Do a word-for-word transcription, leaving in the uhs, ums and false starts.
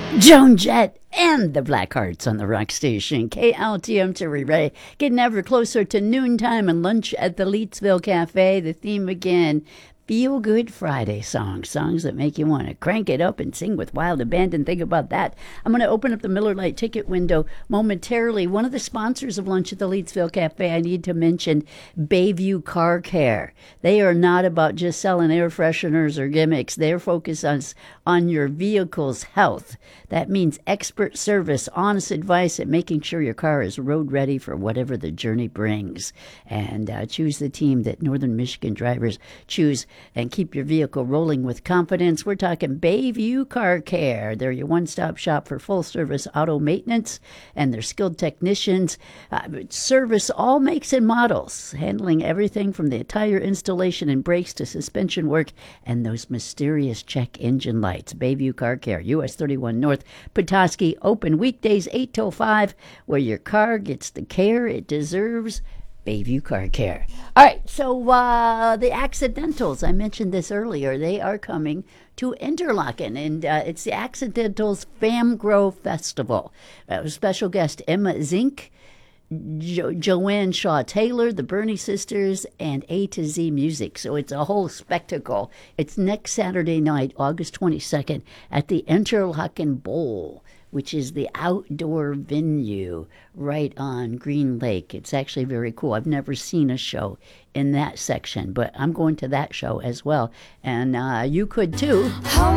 Joan Jett and the Blackhearts on the rock station. K L T M Terry Ray. Getting ever closer to noontime and lunch at the Leetsville Cafe. The theme again, Feel Good Friday songs. Songs that make you want to crank it up and sing with wild abandon. Think about that. I'm going to open up the Miller Lite ticket window momentarily. One of the sponsors of Lunch at the Leetsville Cafe, I need to mention Bayview Car Care. They are not about just selling air fresheners or gimmicks. They're focused on, on your vehicle's health. That means expert service, honest advice, and making sure your car is road ready for whatever the journey brings. And uh, choose the team that Northern Michigan drivers choose and keep your vehicle rolling with confidence. We're talking Bayview Car Care. They're your one-stop shop for full-service auto maintenance, and their skilled technicians uh, service all makes and models, handling everything from the tire installation and brakes to suspension work and those mysterious check engine lights. Bayview Car Care, U S thirty-one North, Petoskey, open weekdays eight till five, where your car gets the care it deserves. Bayview Car Care. All right, so uh, the Accidentals, I mentioned this earlier, they are coming to Interlaken, and uh, it's the Accidentals Fam Grow Festival. Uh, special guest Emma Zink, Jo- Joanne Shaw Taylor, the Bernie Sisters, and A to Z Music. So it's a whole spectacle. It's next Saturday night, August twenty-second, at the Interlaken Bowl, which is the outdoor venue right on Green Lake. It's actually very cool. I've never seen a show in that section, but I'm going to that show as well. And uh, you could too.